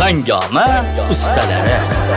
Hangoma ustalari.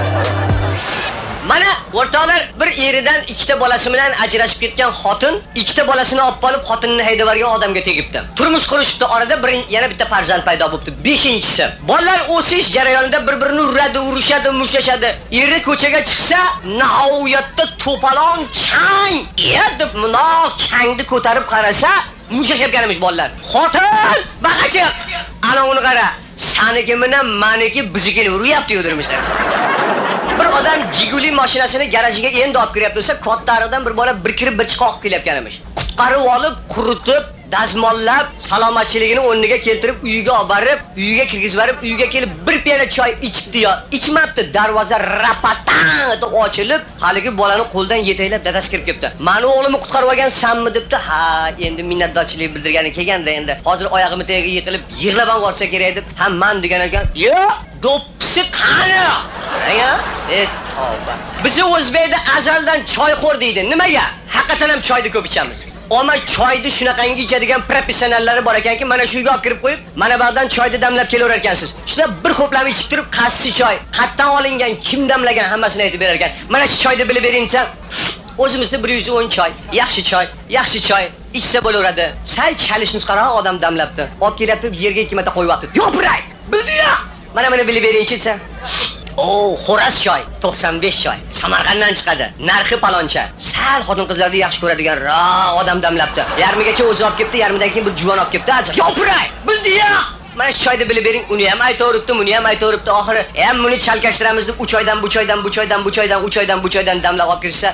Mana o'rtoqlar, bir eridan ikkita bolasi bilan ajrashib ketgan xotin, ikkita bolasini olib qolib xotinini haydab yuborgan odamga tegibdi. Turmush qurishdi, orada yana bitta farzand paydo bo'libdi. 5-inchisi. Bolalar o'sish jarayonida bir-birini uradi, urushadi, mushashadi. Eri ko'chaga chiqsa, nihoyatda to'palon chang, deb munoq changni ko'tarib qarasa, mushashayotganimiz bolalar. Xotin, baqachiq. Ana uni qara. Saniki bilan meniki bizikini uryapti yo'dirmishlar. Bir odam Jiguli mashinasini garajiga endi olib kiryapti desa, kattaridan bir bola bir kirib bir chiqib kelyapganimiz. Qutqarib olib, quritib, dazmollab, salomatchiligini o'rniga keltirib, uyiga olib borib, uyiga kirgizib borib, uyiga kelib bir piyola choy ichibdi-yo, ichmabdi. Darvoza rapatan deb ochilib, haligi bolani qo'ldan yetaklab dadasi kirib kelibdi. "Mani o'g'limni qutqarib olgansanmi?" debdi. "Ha, endi minnatdorchilik bildirgani kelganda endi. Hozir oyog'imni tagiga yiqilib, yig'lab olsa kerak" deb, "Ha, men" degan ekan. "Yo'q, do'ppisi qani?" Qarang-a, tavba. Biz O'zbekda azaldan choyxo'r deydi. Nimaga? Haqiqatan ham choyni ko'p ichamiz. Ama choyni shunaqangi ichadigan professionallari bor ekanki, mana shu yerga olib kirib qo'yib, mana ba'dan choyni damlab kelaverar ekansiz. Shuna bir xo'plab ichib turib, qaysi choy, qayerdan olingan, kim damlagan hammasini aytib berar ekan. Mana shu choyni bilib beringsa, o'zimizda 110 choy, yaxshi choy ichsa bo'laveradi. Sal chalish nusqaroq odam damlabdi. Olib kelyapti, yerga 2 marta qo'yib vaqti. Yo'piray. Bildiya. Mana bilib beringchi-sa. Xo'ras choy, 95 choy. Samarqanddan chiqadi. Narxi paloncha. Sal xotin-qizlarni yaxshi ko'radigan odam damlabdi. Yarmigacha o'zi olib kelibdi, yarmidan keyin bir juvon olib kelibdi. Yo'piray. Bildiya. Mana shu choyni bilib bering, uni ham aytaveribdi, buni ham aytaveribdi. Oxiri ham buni chalkashtiramiz deb 3 oydan bu choydan damlab olib kirsa,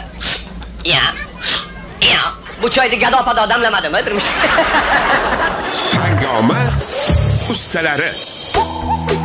bu choyni gado-pado damlamadimi? Hangoma ustalari.